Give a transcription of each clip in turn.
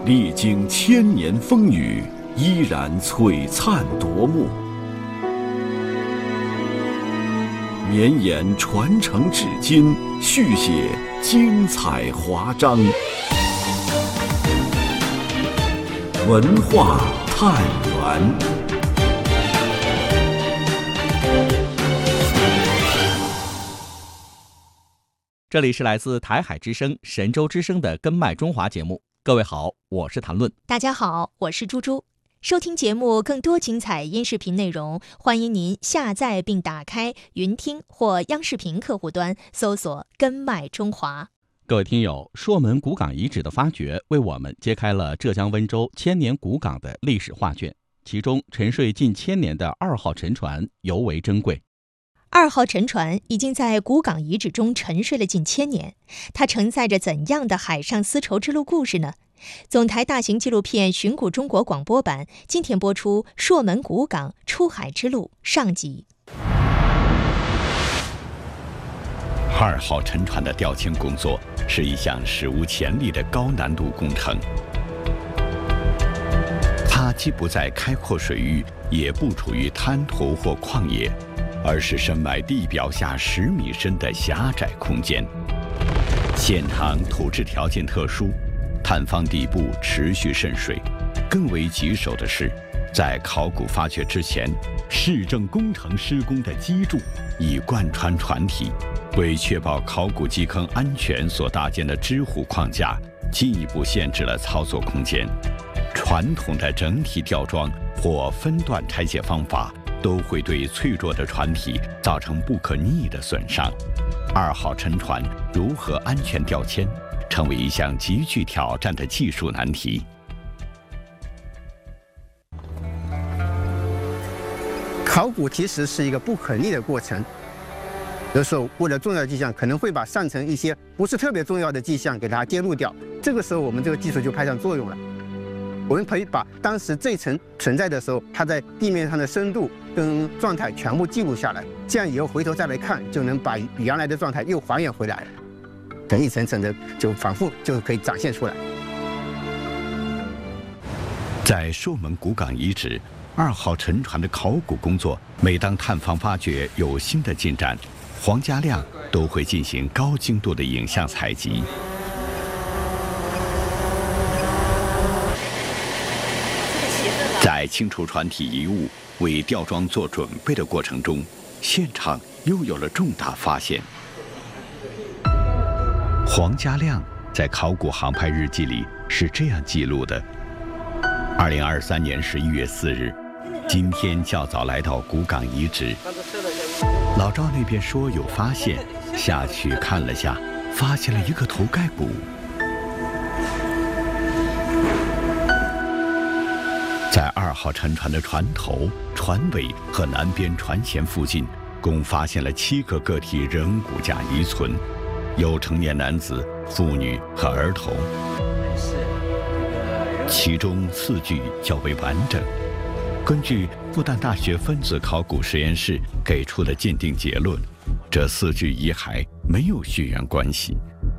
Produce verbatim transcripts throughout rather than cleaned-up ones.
历经千年风雨，依然璀璨夺目。绵延传承至今，续写精彩华章。文化探源。 这里是来自台海之声、神州之声的根脉中华节目。各位好，我是谭论。 大家好，我是猪猪。收听节目更多精彩音视频内容，欢迎您下载并打开云听或央视频客户端，搜索根脉中华。 各位听友，朔门古港遗址的发掘为我们揭开了浙江温州千年古港的历史画卷，其中沉睡近千年的二号沉船尤为珍贵。 二号沉船已经在古港遗址中沉睡了近千年，它承载着怎样的海上丝绸之路故事呢？总台大型纪录片《寻古中国》广播版今天播出《朔门古港出海之路》上集。 二号沉船的吊迁工作是一项史无前例的高难度工程，它既不在开阔水域，也不处于滩涂或旷野，而是深埋地表下十米深的狭窄空间。现场土质条件特殊，探方底部持续渗水。更为棘手的是，在考古发掘之前，市政工程施工的基柱已贯穿船体，为确保考古基坑安全所搭建的支护框架进一步限制了操作空间。传统的整体吊装或分段拆卸方法都会对脆弱的船体造成不可逆的损伤。二号沉船如何安全吊迁，成为一项极具挑战的技术难题。 考古其实是一个不可逆的过程，有时候为了重要迹象，可能会把上层一些不是特别重要的迹象给它揭露掉，这个时候我们这个技术就派上作用了。我们可以把当时这层存在的时候，它在地面上的深度跟状态全部记录下来，这样以后回头再来看，就能把原来的状态又还原回来，等一层层的就反复就可以展现出来。 在朔门古港遗址，二号沉船的考古工作，每当探方发掘有新的进展，黄家亮都会进行高精度的影像采集。在清除船体遗物、为吊装做准备的过程中，现场又有了重大发现。黄家亮在考古航拍日记里是这样记录的：二零二三年十一月四日，今天较早来到古港遗址，老赵那边说有发现，下去看了下，发现了一个头盖骨。在二号沉船的船头、船尾和南边船舷附近，共发现了七个个体人骨架遗存，有成年男子、妇女和儿童，其中四具较为完整。根据复旦大学分子考古实验室给出的鉴定结论，这四具遗骸没有血缘关系。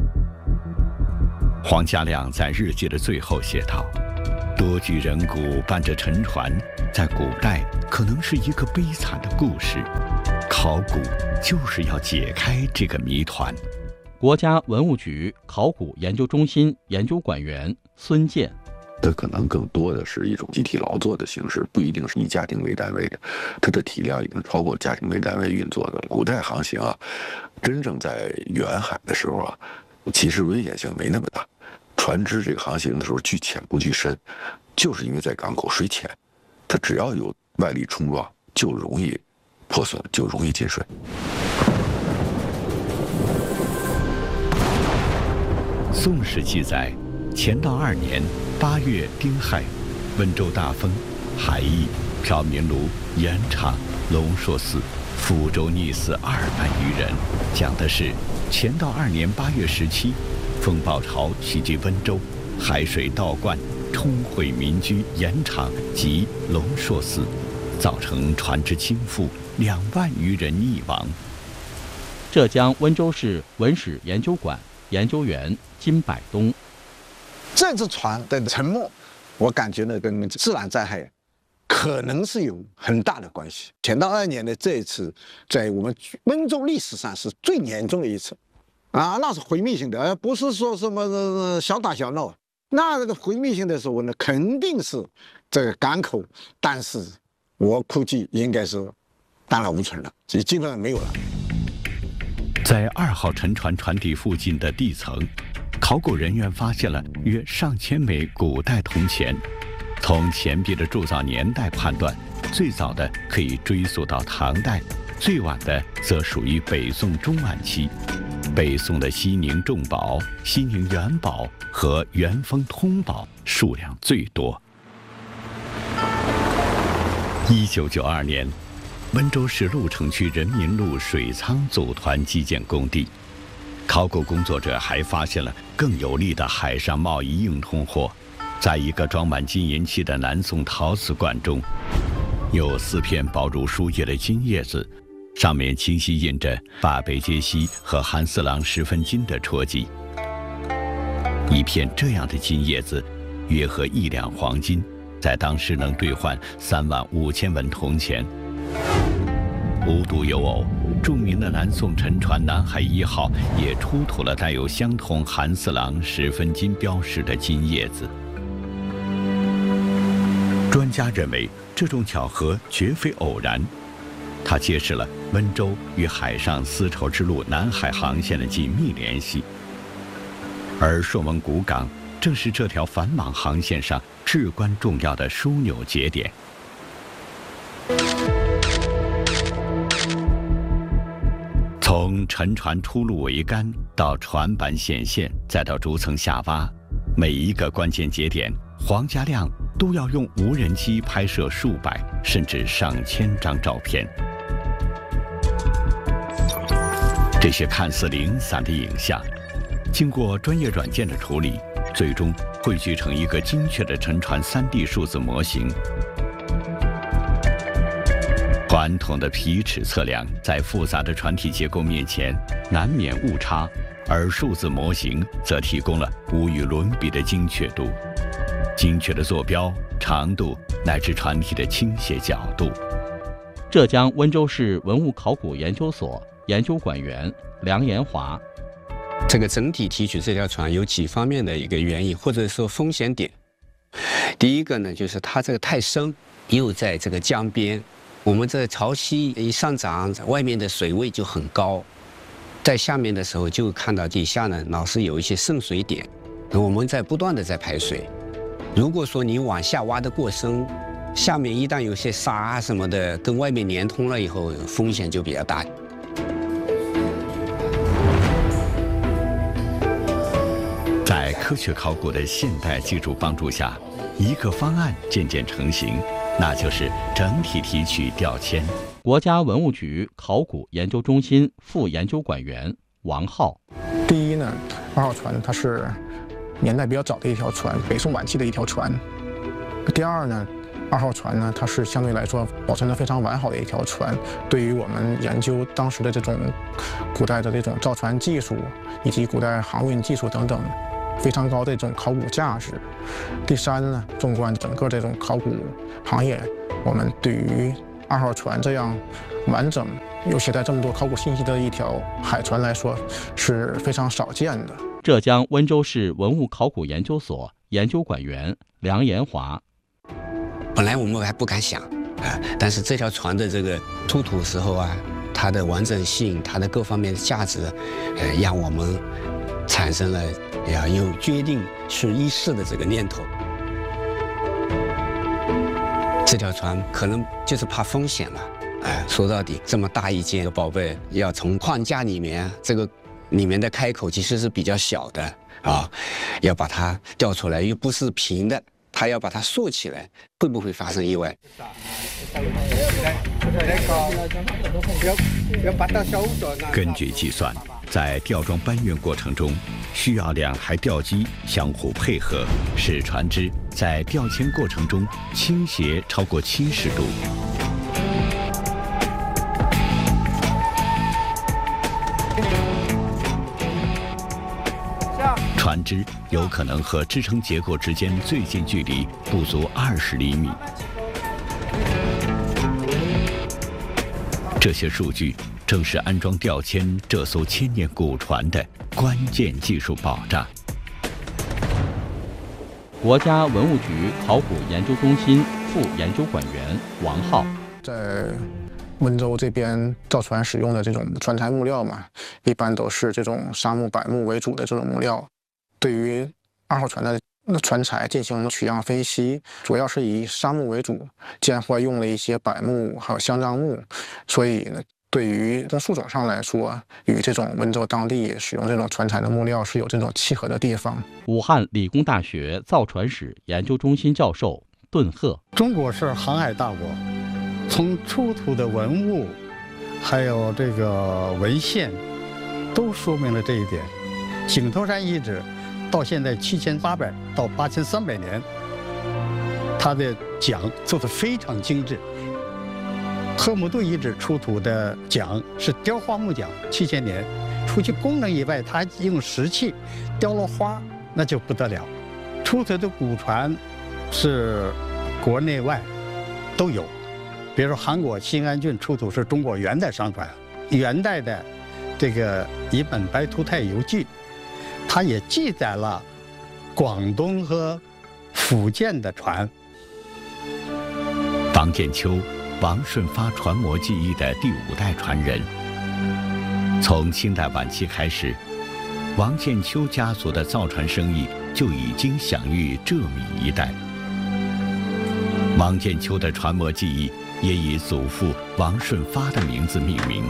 黄家亮在日记的最后写道：多具人骨伴着沉船，在古代可能是一个悲惨的故事。考古就是要解开这个谜团。 国家文物局考古研究中心研究馆员孙健， 它可能更多的是一种集体劳作的形式，不一定是以家庭为单位的，它的体量已经超过家庭为单位运作的了。古代航行啊，真正在远海的时候啊，其实危险性没那么大。船只这个航行的时候巨浅不巨深，就是因为在港口水浅，它只要有外力冲撞，就容易破损，就容易进水。 宋史记载，乾道二年八月丁亥，温州大风，海邑、朴民庐、盐场、龙朔寺、福州逆寺二万余人。讲的是乾道二年八月十七，风暴潮袭击温州，海水倒灌，冲毁民居盐场及龙朔寺，造成船只倾覆，两万余人溺亡。 浙江温州市文史研究馆研究员金柏东， 这只船的沉没，我感觉呢跟自然灾害可能是有很大的关系。前到二年的这一次，在我们温州历史上是最严重的一次，啊，那是毁灭性的，而不是说什么小打小闹。那个毁灭性的时候呢，肯定是这个港口，但是我估计应该是荡然无存了，基本上没有了。 在二号沉船船底附近的地层，考古人员发现了约上千枚古代铜钱。从钱币的铸造年代判断，最早的可以追溯到唐代，最晚的则属于北宋中晚期。北宋的西宁重宝、西宁元宝和元丰通宝数量最多。一九九二年，温州市鹿城区人民路水仓组团基建工地，考古工作者还发现了更有力的海上贸易硬通货。在一个装满金银器的南宋陶瓷罐中，有四片薄如书页的金叶子，上面清晰印着八杯皆息和韩四郎十分金的戳记。一片这样的金叶子，约合一两黄金，在当时能兑换三万五千文铜钱。无独有偶，著名的南宋沉船南海一号也出土了带有相同韩四郎十分金标识的金叶子。专家认为，这种巧合绝非偶然，它揭示了温州与海上丝绸之路南海航线的紧密联系，而朔蒙古港正是这条繁忙航线上至关重要的枢纽节点。从沉船出入桅杆到船板显现，再到逐层下挖，每一个关键节点，黄家亮都要用无人机拍摄数百甚至上千张照片。这些看似零散的影像，经过专业软件的处理，最终汇聚成一个精确的沉船 三 D 数字模型。传统的皮尺测量在复杂的船体结构面前难免误差，而数字模型则提供了无与伦比的精确度。精确的坐标、长度乃至船体的倾斜角度。 浙江温州市文物考古研究所研究馆员梁延华， 这个整体提取这条船有几方面的一个原因，或者说风险点。第一个呢，就是它这个太深，又在这个江边，我们这潮汐一上涨，外面的水位就很高，在下面的时候就看到底下呢老是有一些渗水点，我们在不断的在排水。如果说你往下挖得过深，下面一旦有些沙啊什么的跟外面连通了以后，风险就比较大。 在科学考古的现代技术帮助下，一个方案渐渐成型，那就是整体提取吊签。 国家文物局考古研究中心副研究馆员王浩。 第一呢，二号船它是年代比较早的一条船，北宋晚期的一条船。第二呢，二号船呢，它是相对来说保存得非常完好的一条船，对于我们研究当时的这种古代的这种造船技术以及古代航运技术等等，非常高的这种考古价值。第三呢，纵观整个这种考古行业，我们对于二号船这样完整又携带这么多考古信息的一条海船来说，是非常少见的。 浙江温州市文物考古研究所研究馆员梁延华。 本来我们还不敢想啊，但是这条船的这个出土时候啊，它的完整性，它的各方面的价值，呃，让我们产生了要有决定去一试的这个念头。这条船可能就是怕风险了，哎，说到底，这么大一件宝贝，要从框架里面这个。里面的开口其实是比较小的啊，要把它吊出来，又不是平的，它要把它竖起来，会不会发生意外？ 根据计算，在吊装搬运过程中，需要两台吊机相互配合，使船只在吊迁过程中倾斜超过七十度。 船只有可能和支撑结构之间最近距离不足二十厘米。这些数据正是安装吊签这艘千年古船的关键技术保障。 国家文物局考古研究中心副研究馆员王浩， 在温州这边造船使用的这种船材木料嘛，一般都是这种杉木、柏木为主的这种木料。对于二号船的船材进行取样分析，主要是以杉木为主，间或用了一些柏木还有香樟木，所以呢，对于从树种上来说，与这种温州当地使用这种船材的木料是有这种契合的地方。 武汉理工大学造船史研究中心教授顿鹤， 中国是航海大国，从出土的文物，还有这个文献，都说明了这一点。井头山遗址到现在七千八百到八千三百年，它的桨做得非常精致。河姆渡遗址出土的桨是雕花木桨，七千年，除去功能以外，它还用石器雕了花，那就不得了。出土的古船是国内外都有，比如说韩国新安郡出土是中国元代商船，元代的这个一本《白图泰游记》，它也记载了广东和福建的船。 王建秋，王顺发船舶技艺的第五代传人。从清代晚期开始，王建秋家族的造船生意就已经享誉浙闽一带。王建秋的船舶技艺也以祖父王顺发的名字命名。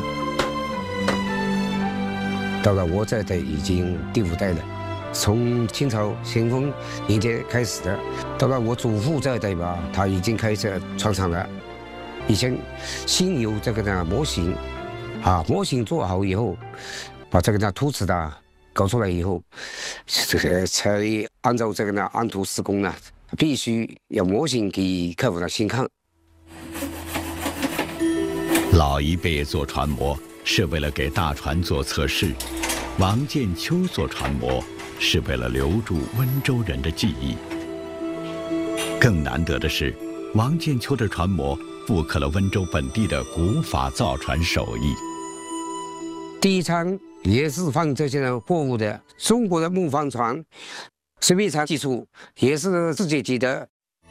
到了我这代已经第五代了，从清朝咸丰年间开始的。到了我祖父这一代吧，他已经开始船厂了。以前先有这个呢模型，啊，模型做好以后，把这个呢图纸的搞出来以后，这个才按照这个呢按图施工呢，必须要模型给客户呢先看。 老一辈做船舶是为了给大船做测试，王建秋做船舶是为了留住温州人的记忆。更难得的是，王建秋的船舶复刻了温州本地的古法造船手艺。 第一舱也是放这些货物的，中国的木帆船，水密舱技术也是世界级的。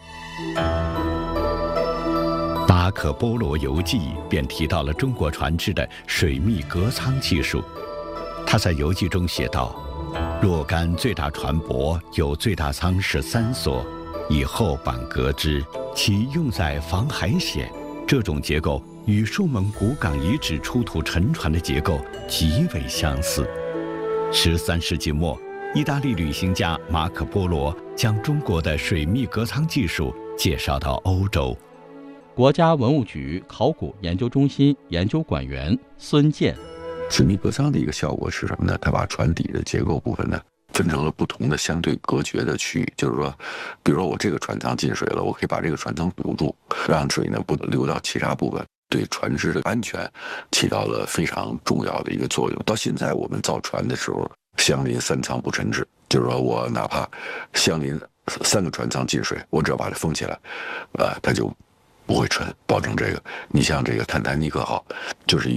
马可波罗游记便提到了中国船只的水密隔舱技术。他在游记中写道：若干最大船舶有最大舱十三所，以厚板隔之，其用在防海险。这种结构与数门古港遗址出土沉船的结构极为相似。十三世纪末，意大利旅行家马可波罗将中国的水密隔舱技术介绍到欧洲。 国家文物局考古研究中心研究馆员孙健， 水密隔舱的一个效果是什么呢？它把船底的结构部分呢分成了不同的相对隔绝的区域，就是说，比如说我这个船舱进水了，我可以把这个船舱堵住，让水呢不流到其他部分，对船只的安全起到了非常重要的一个作用。到现在我们造船的时候，相邻三舱不沉制，就是说我哪怕相邻三个船舱进水，我只要把它封起来，呃，它就不会沉，保证这个。你像这个泰坦尼克号，就是